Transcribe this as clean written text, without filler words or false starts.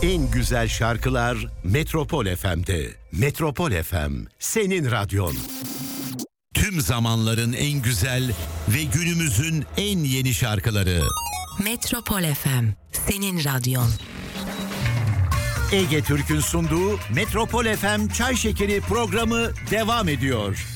En güzel şarkılar Metropol FM'de. Metropol FM, senin radyon. Tüm zamanların en güzel ve günümüzün en yeni şarkıları. Metropol FM, senin radyon. Ege Türk'ün sunduğu Metropol FM Çay Şekeri programı devam ediyor.